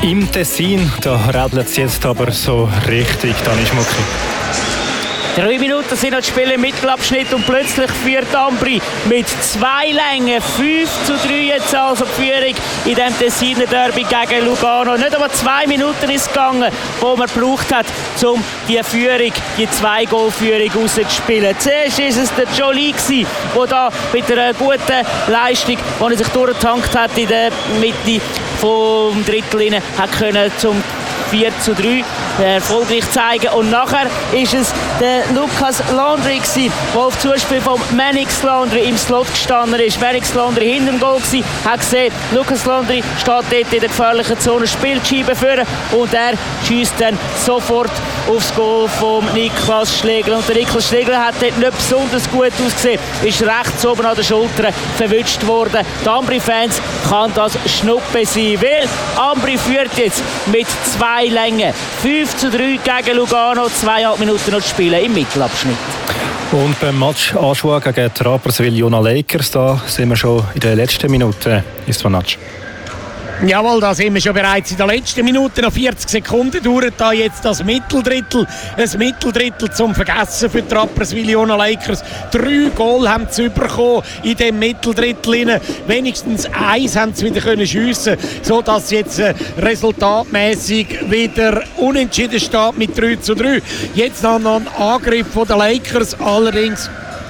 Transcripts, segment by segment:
Im Tessin, da rädelt es jetzt aber so richtig, Dani Schmucki. 3 Minuten sind noch zu spielen im Mittelabschnitt und plötzlich führt Ambri mit 2 Längen 5:3 jetzt also die Führung in diesem Tessiner Derby gegen Lugano. Nicht aber 2 Minuten ist es gegangen, wo man gebraucht hat, um die Führung, die 2-Goal-Führung rauszuspielen. Zuerst war es der Jolie, der da mit einer guten Leistung, die er sich durchgetankt hat in der Mitte vom Drittel, hat können zum 4:3 erfolgreich zeigen. Und nachher ist es der Lucas Landry, der auf Zuspiel von Mannix Landry im Slot gestanden ist. Mannix Landry hinter dem Goal gewesen, hat gesehen, Lucas Landry steht dort in der gefährlichen Zone, spielt die Scheibe vor und er schießt dann sofort aufs Goal von Niklas Schlegel. Und der Niklas Schlegel hat dort nicht besonders gut ausgesehen, ist rechts oben an der Schulter verwünscht worden. Die Ambri-Fans kann das Schnuppe sein, weil Ambri führt jetzt mit 2 Längen. 5:3 gegen Lugano, 2,5 Minuten noch zu spielen im Mittelabschnitt. Und beim Match Aschua gegen die Rapperswil-Jona Lakers, da sind wir schon in den letzten Minuten. Ist Match. Jawohl, da sind wir schon bereits in der letzten Minute. Noch 40 Sekunden dauert da jetzt das Mitteldrittel. Ein Mitteldrittel zum Vergessen für die Rapperswil-Jona Lakers. 3 Goal haben sie bekommen in dem Mitteldrittel. Wenigstens 1 haben sie wieder können schiessen, sodass jetzt resultatmäßig wieder unentschieden steht mit 3:3. Jetzt noch ein Angriff von den Lakers, allerdings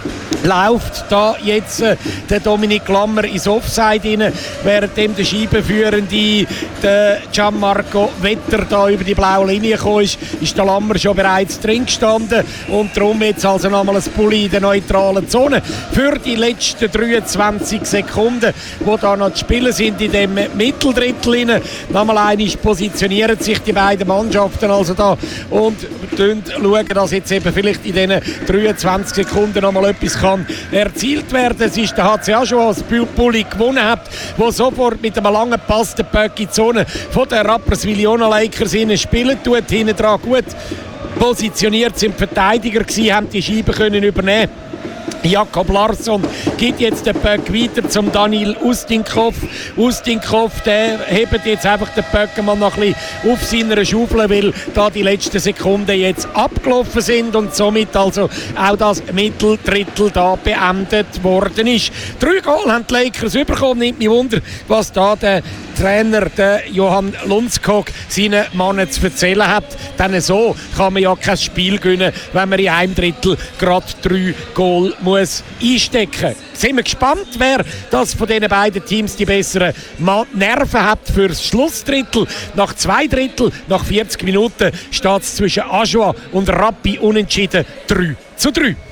läuft da jetzt der Dominik Lammer ins Offside rein, währenddem der Scheibenführende, der Gianmarco Vetter, da über die blaue Linie gekommen ist der Lammer schon bereits drin gestanden und darum jetzt also nochmal ein Pulli in der neutralen Zone für die letzten 23 Sekunden, die da noch zu spielen sind in dem Mitteldrittel rein. Nochmal einmal positionieren sich die beiden Mannschaften also da und schauen, dass jetzt eben vielleicht in diesen 23 Sekunden nochmal etwas kann erzielt werden. Es ist der HC Aschua, das Pulli gewonnen hat, wo sofort mit einem langen Pass den Böck in die Zone von der Rapperswil-Jona Lakers spielen tut. Hinten dran gut positioniert sind Verteidiger gewesen, haben die Scheibe können übernehmen. Jakob Larsson gibt jetzt den Böck weiter zum Daniel Ustinkov. Ustinkov, der hebt jetzt einfach den Böck mal noch ein bisschen auf seiner Schaufel, weil da die letzten Sekunden jetzt abgelaufen sind und somit also auch das Mitteldrittel da beendet worden ist. 3 Goal haben die Lakers bekommen. Nimmt mich Wunder, was da der Trainer, der Johann Lundskog, seinen Mannen zu erzählen hat. Denn so kann man ja kein Spiel gewinnen, wenn man in einem Drittel gerade 3 Goal muss einstecken. Sind wir gespannt, wer das von diesen beiden Teams die besseren Nerven hat für das Schlussdrittel. Nach 2 Drittel, nach 40 Minuten steht es zwischen Aschua und Rappi unentschieden 3:3.